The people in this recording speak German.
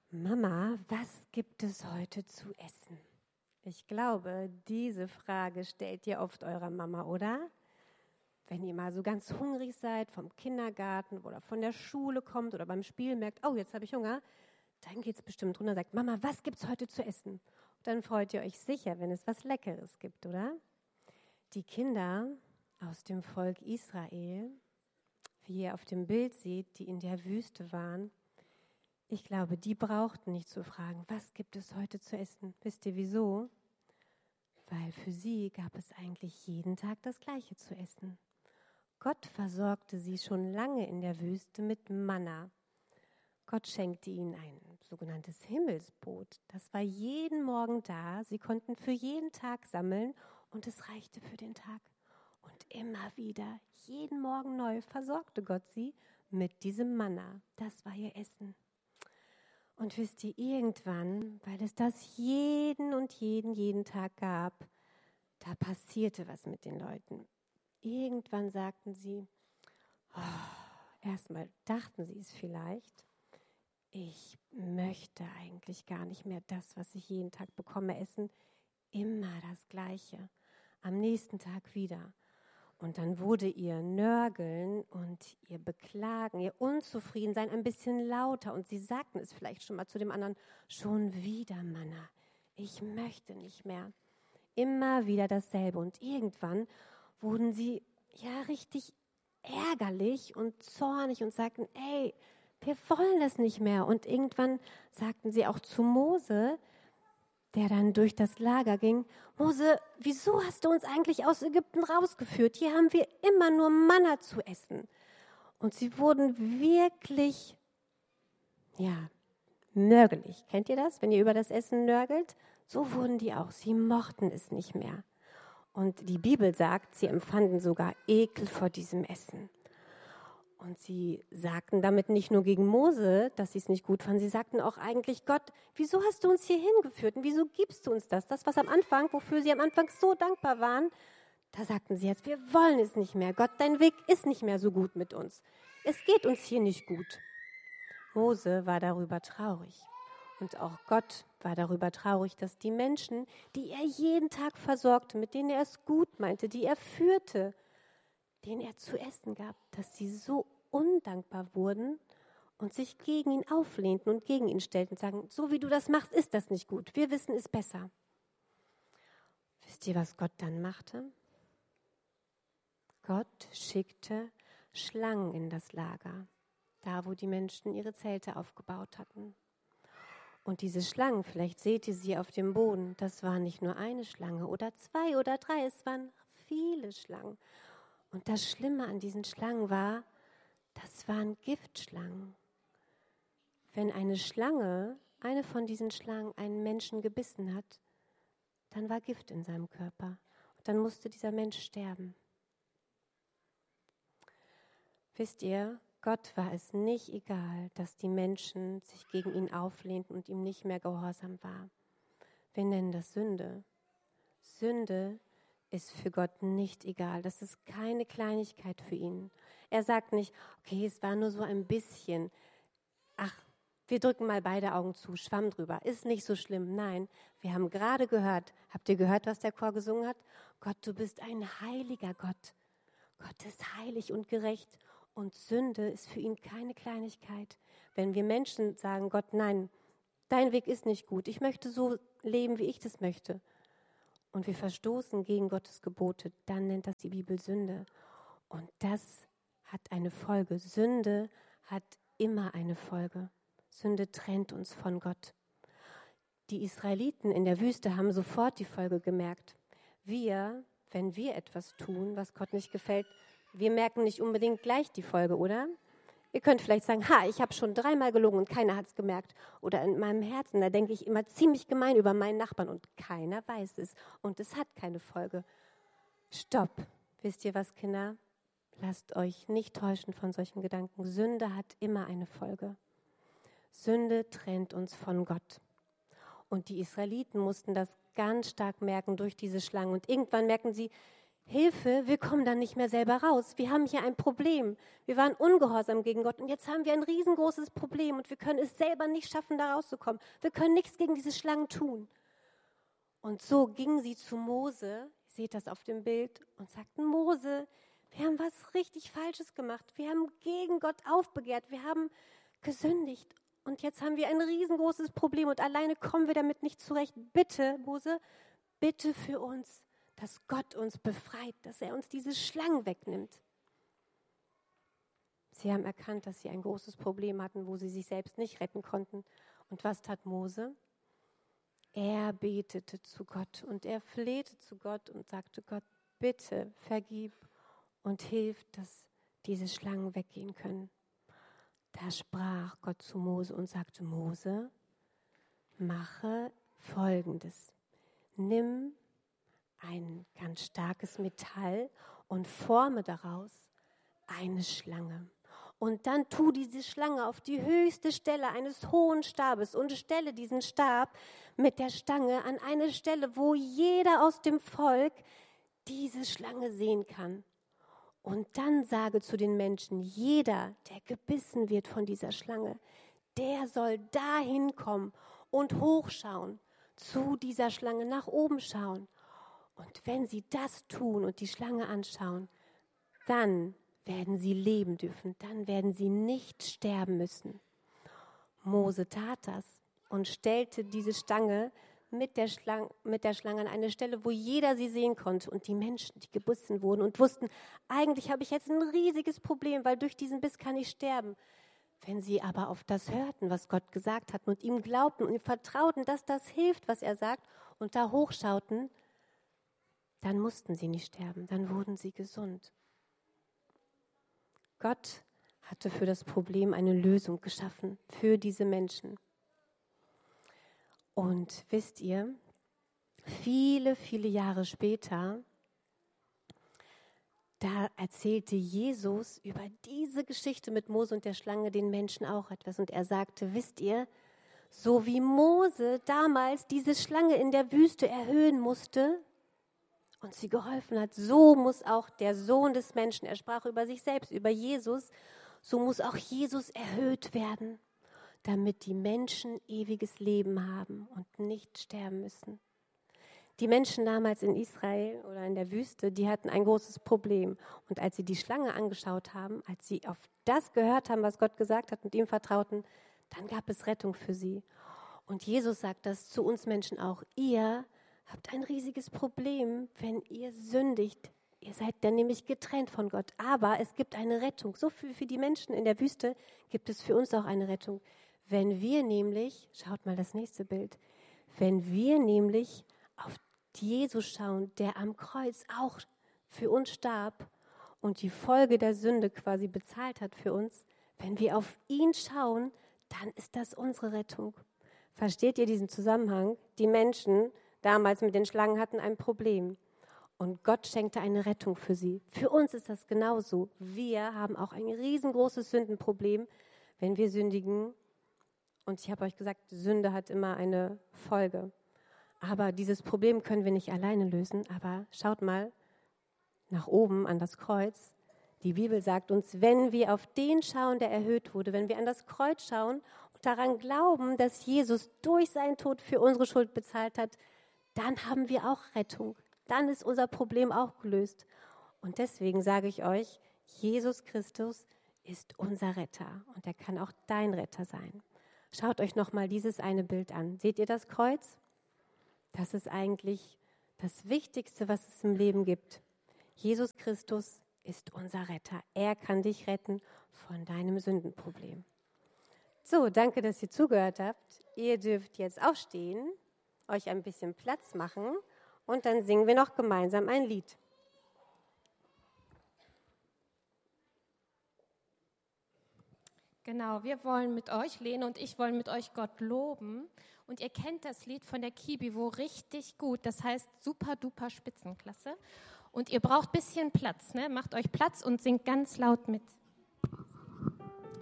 Mama, was gibt es heute zu essen? Ich glaube, diese Frage stellt ihr oft eurer Mama, oder? Wenn ihr mal so ganz hungrig seid vom Kindergarten oder von der Schule kommt oder beim Spiel merkt, oh, jetzt habe ich Hunger, dann geht es bestimmt runter und sagt, Mama, was gibt es heute zu essen? Und dann freut ihr euch sicher, wenn es was Leckeres gibt, oder? Die Kinder aus dem Volk Israel, wie ihr auf dem Bild seht, die in der Wüste waren, ich glaube, die brauchten nicht zu fragen, was gibt es heute zu essen? Wisst ihr wieso? Weil für sie gab es eigentlich jeden Tag das Gleiche zu essen. Gott versorgte sie schon lange in der Wüste mit Manna. Gott schenkte ihnen ein sogenanntes Himmelsbrot. Das war jeden Morgen da. Sie konnten für jeden Tag sammeln und es reichte für den Tag. Und immer wieder, jeden Morgen neu, versorgte Gott sie mit diesem Manna. Das war ihr Essen. Und wisst ihr, irgendwann, weil es das jeden Tag gab, da passierte was mit den Leuten. Irgendwann sagten sie, erstmal dachten sie es vielleicht, ich möchte eigentlich gar nicht mehr das, was ich jeden Tag bekomme, essen, immer das Gleiche, am nächsten Tag wieder. Und dann wurde ihr Nörgeln und ihr Beklagen, ihr Unzufriedensein ein bisschen lauter. Und sie sagten es vielleicht schon mal zu dem anderen, schon wieder, Manna, ich möchte nicht mehr. Immer wieder dasselbe. Und irgendwann wurden sie ja richtig ärgerlich und zornig und sagten, ey, wir wollen das nicht mehr. Und irgendwann sagten sie auch zu Mose, der dann durch das Lager ging, Mose, wieso hast du uns eigentlich aus Ägypten rausgeführt? Hier haben wir immer nur Manna zu essen. Und sie wurden wirklich, nörgelig. Kennt ihr das, wenn ihr über das Essen nörgelt? So wurden die auch. Sie mochten es nicht mehr. Und die Bibel sagt, sie empfanden sogar Ekel vor diesem Essen. Und sie sagten damit nicht nur gegen Mose, dass sie es nicht gut fanden, sie sagten auch eigentlich, Gott, wieso hast du uns hier hingeführt und wieso gibst du uns das? Das, was am Anfang, wofür sie am Anfang so dankbar waren, da sagten sie jetzt, wir wollen es nicht mehr. Gott, dein Weg ist nicht mehr so gut mit uns. Es geht uns hier nicht gut. Mose war darüber traurig. Und auch Gott war darüber traurig, dass die Menschen, die er jeden Tag versorgte, mit denen er es gut meinte, die er führte, denen er zu essen gab, dass sie so undankbar wurden und sich gegen ihn auflehnten und gegen ihn stellten und sagen, so wie du das machst, ist das nicht gut. Wir wissen es besser. Wisst ihr, was Gott dann machte? Gott schickte Schlangen in das Lager, da wo die Menschen ihre Zelte aufgebaut hatten. Und diese Schlangen, vielleicht seht ihr sie auf dem Boden, das war nicht nur eine Schlange oder 2 oder 3, es waren viele Schlangen. Und das Schlimme an diesen Schlangen war, das waren Giftschlangen. Wenn eine Schlange, eine von diesen Schlangen, einen Menschen gebissen hat, dann war Gift in seinem Körper. Und dann musste dieser Mensch sterben. Wisst ihr, Gott war es nicht egal, dass die Menschen sich gegen ihn auflehnten und ihm nicht mehr gehorsam war. Wir nennen das Sünde. Sünde ist für Gott nicht egal. Das ist keine Kleinigkeit für ihn. Er sagt nicht, okay, es war nur so ein bisschen. Ach, wir drücken mal beide Augen zu, Schwamm drüber. Ist nicht so schlimm. Nein, wir haben gerade gehört, habt ihr gehört, was der Chor gesungen hat? Gott, du bist ein heiliger Gott. Gott ist heilig und gerecht. Und Sünde ist für ihn keine Kleinigkeit. Wenn wir Menschen sagen, Gott, nein, dein Weg ist nicht gut. Ich möchte so leben, wie ich das möchte. Und wir verstoßen gegen Gottes Gebote, dann nennt das die Bibel Sünde. Und das hat eine Folge. Sünde hat immer eine Folge. Sünde trennt uns von Gott. Die Israeliten in der Wüste haben sofort die Folge gemerkt. Wir, wenn wir etwas tun, was Gott nicht gefällt, wir merken nicht unbedingt gleich die Folge, oder? Ihr könnt vielleicht sagen, ich habe schon 3-mal gelogen und keiner hat es gemerkt. Oder in meinem Herzen, da denke ich immer ziemlich gemein über meinen Nachbarn und keiner weiß es. Und es hat keine Folge. Stopp. Wisst ihr was, Kinder? Lasst euch nicht täuschen von solchen Gedanken. Sünde hat immer eine Folge. Sünde trennt uns von Gott. Und die Israeliten mussten das ganz stark merken durch diese Schlangen. Und irgendwann merken sie, Hilfe, wir kommen dann nicht mehr selber raus. Wir haben hier ein Problem. Wir waren ungehorsam gegen Gott und jetzt haben wir ein riesengroßes Problem und wir können es selber nicht schaffen, da rauszukommen. Wir können nichts gegen diese Schlangen tun. Und so gingen sie zu Mose, ihr seht das auf dem Bild, und sagten, Mose, wir haben was richtig Falsches gemacht. Wir haben gegen Gott aufbegehrt. Wir haben gesündigt. Und jetzt haben wir ein riesengroßes Problem und alleine kommen wir damit nicht zurecht. Bitte, Mose, bitte für uns, dass Gott uns befreit, dass er uns diese Schlangen wegnimmt. Sie haben erkannt, dass sie ein großes Problem hatten, wo sie sich selbst nicht retten konnten. Und was tat Mose? Er betete zu Gott und er flehte zu Gott und sagte, Gott, bitte vergib und hilf, dass diese Schlangen weggehen können. Da sprach Gott zu Mose und sagte, Mose, mache Folgendes. Nimm ein ganz starkes Metall und forme daraus eine Schlange. Und dann tu diese Schlange auf die höchste Stelle eines hohen Stabes und stelle diesen Stab mit der Stange an eine Stelle, wo jeder aus dem Volk diese Schlange sehen kann. Und dann sage zu den Menschen, jeder, der gebissen wird von dieser Schlange, der soll dahin kommen und hochschauen, zu dieser Schlange nach oben schauen. Und wenn sie das tun und die Schlange anschauen, dann werden sie leben dürfen, dann werden sie nicht sterben müssen. Mose tat das und stellte diese Stange mit der Schlange an eine Stelle, wo jeder sie sehen konnte. Und die Menschen, die gebissen wurden und wussten, eigentlich habe ich jetzt ein riesiges Problem, weil durch diesen Biss kann ich sterben. Wenn sie aber auf das hörten, was Gott gesagt hat und ihm glaubten und ihm vertrauten, dass das hilft, was er sagt, und da hochschauten, dann mussten sie nicht sterben, dann wurden sie gesund. Gott hatte für das Problem eine Lösung geschaffen, für diese Menschen. Und wisst ihr, viele, viele Jahre später, da erzählte Jesus über diese Geschichte mit Mose und der Schlange den Menschen auch etwas. Und er sagte, wisst ihr, so wie Mose damals diese Schlange in der Wüste erhöhen musste, und sie geholfen hat, so muss auch der Sohn des Menschen, er sprach über sich selbst, über Jesus, so muss auch Jesus erhöht werden, damit die Menschen ewiges Leben haben und nicht sterben müssen. Die Menschen damals in Israel oder in der Wüste, die hatten ein großes Problem. Und als sie die Schlange angeschaut haben, als sie auf das gehört haben, was Gott gesagt hat und ihm vertrauten, dann gab es Rettung für sie. Und Jesus sagt das zu uns Menschen auch, ihr habt ein riesiges Problem, wenn ihr sündigt. Ihr seid dann nämlich getrennt von Gott. Aber es gibt eine Rettung. So viel für die Menschen in der Wüste gibt es für uns auch eine Rettung. Wenn wir nämlich, schaut mal das nächste Bild, wenn wir nämlich auf Jesus schauen, der am Kreuz auch für uns starb und die Folge der Sünde quasi bezahlt hat für uns, wenn wir auf ihn schauen, dann ist das unsere Rettung. Versteht ihr diesen Zusammenhang? Die Menschen damals mit den Schlangen hatten ein Problem und Gott schenkte eine Rettung für sie. Für uns ist das genauso. Wir haben auch ein riesengroßes Sündenproblem, wenn wir sündigen. Und ich habe euch gesagt, Sünde hat immer eine Folge. Aber dieses Problem können wir nicht alleine lösen. Aber schaut mal nach oben an das Kreuz. Die Bibel sagt uns, wenn wir auf den schauen, der erhöht wurde, wenn wir an das Kreuz schauen und daran glauben, dass Jesus durch seinen Tod für unsere Schuld bezahlt hat, dann haben wir auch Rettung. Dann ist unser Problem auch gelöst. Und deswegen sage ich euch, Jesus Christus ist unser Retter und er kann auch dein Retter sein. Schaut euch nochmal dieses eine Bild an. Seht ihr das Kreuz? Das ist eigentlich das Wichtigste, was es im Leben gibt. Jesus Christus ist unser Retter. Er kann dich retten von deinem Sündenproblem. So, danke, dass ihr zugehört habt. Ihr dürft jetzt aufstehen, euch ein bisschen Platz machen und dann singen wir noch gemeinsam ein Lied. Genau, wir wollen mit euch, Lene und ich wollen mit euch Gott loben. Und ihr kennt das Lied von der Kibivo richtig gut. Das heißt Super Duper Spitzenklasse. Und ihr braucht ein bisschen Platz, ne? Macht euch Platz und singt ganz laut mit.